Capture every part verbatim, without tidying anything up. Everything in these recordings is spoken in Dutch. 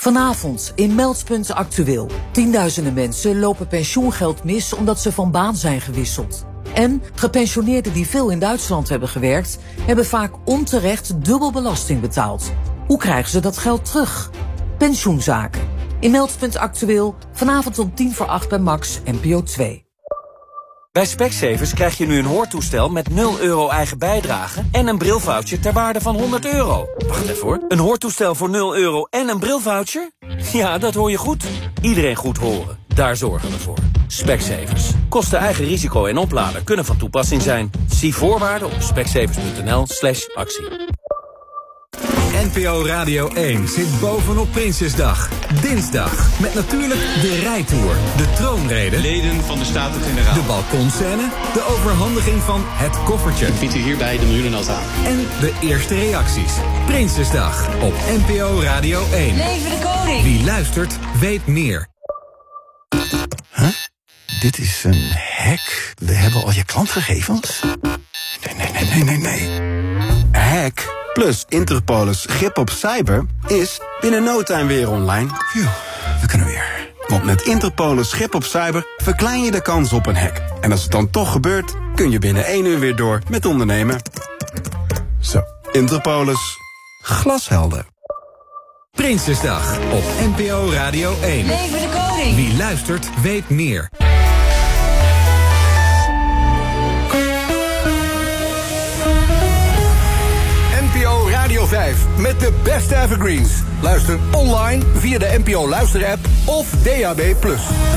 Vanavond in Meldpunt Actueel. Tienduizenden mensen lopen pensioengeld mis omdat ze van baan zijn gewisseld. En gepensioneerden die veel in Duitsland hebben gewerkt, hebben vaak onterecht dubbel belasting betaald. Hoe krijgen ze dat geld terug? Pensioenzaken. In Meldpunt Actueel, vanavond om tien voor acht bij Max N P O twee. Bij Specsavers krijg je nu een hoortoestel met nul euro eigen bijdrage en een brilvoucher ter waarde van honderd euro. Wacht even hoor. Een hoortoestel voor nul euro en een brilvoucher? Ja, dat hoor je goed. Iedereen goed horen. Daar zorgen we voor. Specsavers. Kosten eigen risico en oplader kunnen van toepassing zijn. Zie voorwaarden op specsavers.nl slash actie. N P O Radio één zit bovenop Prinsjesdag. Dinsdag. Met natuurlijk de rijtour, de troonrede, leden van de Staten-Generaal, de balkonscène, de overhandiging van het koffertje. Ik bied u hierbij de miljoenennota aan. En de eerste reacties. Prinsjesdag op N P O Radio één. Leven de koning! Wie luistert, weet meer. Huh? Dit is een hack. We hebben al je klantgegevens? Nee, nee, nee, nee, nee, nee. Hack plus Interpolis grip op cyber is binnen no time weer online. Phew, we kunnen weer. Want met Interpolis grip op cyber verklein je de kans op een hack. En als het dan toch gebeurt, kun je binnen één uur weer door met ondernemen. Zo, Interpolis. Glashelder. Prinsjesdag op N P O Radio één. Leven de koning! Wie luistert, weet meer. N P O Radio vijf met de beste evergreens. Luister online via de N P O luisterapp of D A B plus.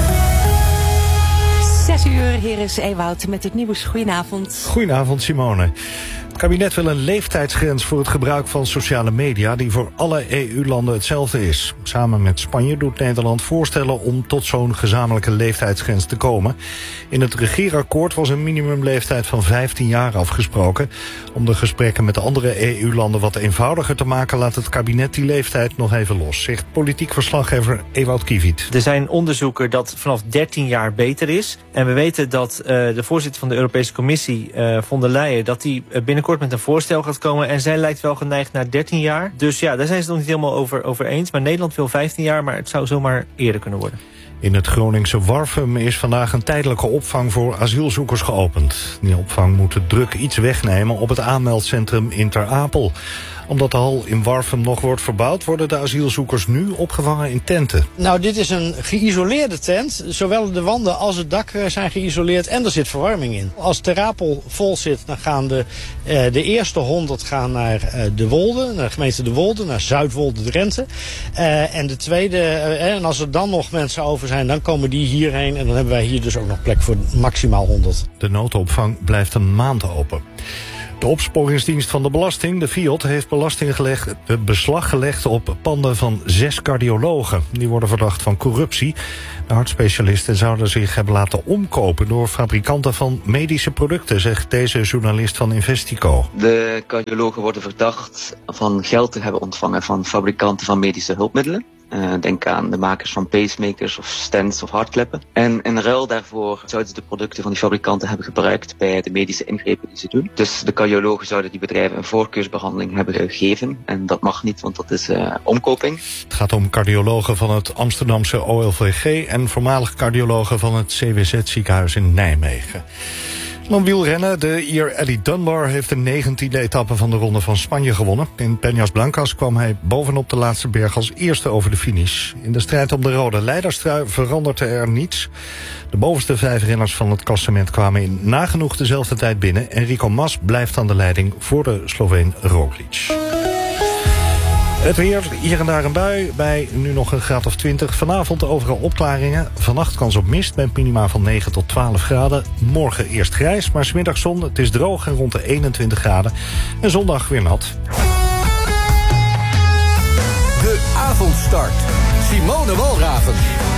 Zes uur, hier is Ewout met het nieuws. Goedenavond. Goedenavond, Simone. Het kabinet wil een leeftijdsgrens voor het gebruik van sociale media die voor alle E U-landen hetzelfde is. Samen met Spanje doet Nederland voorstellen om tot zo'n gezamenlijke leeftijdsgrens te komen. In het regeerakkoord was een minimumleeftijd van vijftien jaar afgesproken. Om de gesprekken met de andere E U-landen wat eenvoudiger te maken, laat het kabinet die leeftijd nog even los, zegt politiek verslaggever Ewout Kiewiet. Er zijn onderzoeken dat vanaf dertien jaar beter is. En we weten dat uh, de voorzitter van de Europese Commissie, uh, von der Leyen, dat die uh, binnenkort met een voorstel gaat komen. En zij lijkt wel geneigd naar dertien jaar. Dus ja, daar zijn ze het nog niet helemaal over, over eens. Maar Nederland wil vijftien jaar, maar het zou zomaar eerder kunnen worden. In het Groningse Warffum is vandaag een tijdelijke opvang voor asielzoekers geopend. Die opvang moet de druk iets wegnemen op het aanmeldcentrum in Ter Apel. Omdat de hal in Warffum nog wordt verbouwd, worden de asielzoekers nu opgevangen in tenten. Nou, dit is een geïsoleerde tent. Zowel de wanden als het dak zijn geïsoleerd en er zit verwarming in. Als Ter Apel vol zit, dan gaan de, eh, de eerste honderd gaan naar eh, de Wolde, naar de gemeente De Wolde, naar Zuidwolde-Drenthe. Uh, en de tweede, uh, en als er dan nog mensen over zijn, dan komen die hierheen. En dan hebben wij hier dus ook nog plek voor maximaal honderd. De noodopvang blijft een maand open. De opsporingsdienst van de belasting, de Fiat, heeft belasting gelegd, beslag gelegd op panden van zes cardiologen. Die worden verdacht van corruptie. De hartspecialisten zouden zich hebben laten omkopen door fabrikanten van medische producten, zegt deze journalist van Investico. De cardiologen worden verdacht van geld te hebben ontvangen van fabrikanten van medische hulpmiddelen. Uh, denk aan de makers van pacemakers of stents of hartkleppen. En in ruil daarvoor zouden ze de producten van die fabrikanten hebben gebruikt bij de medische ingrepen die ze doen. Dus de cardiologen zouden die bedrijven een voorkeursbehandeling hebben gegeven. En dat mag niet, want dat is uh, omkoping. Het gaat om cardiologen van het Amsterdamse O L V G en voormalig cardiologen van het C W Z-ziekenhuis in Nijmegen. Dan wielrennen. De Ier Eddie Dunbar heeft de negentiende etappe van de Ronde van Spanje gewonnen. In Peñas Blancas kwam hij bovenop de laatste berg als eerste over de finish. In de strijd om de rode leiderstrui veranderde er niets. De bovenste vijf renners van het klassement kwamen in nagenoeg dezelfde tijd binnen. Enrico Mas blijft aan de leiding voor de Sloveen Roglic. Het weer, hier en daar een bui, bij nu nog een graad of twintig. Vanavond overal opklaringen. Vannacht kans op mist met minima van negen tot twaalf graden. Morgen eerst grijs, maar 's middags zon. Het is droog en rond de eenentwintig graden. En zondag weer nat. De avondstart. Simone Walraven.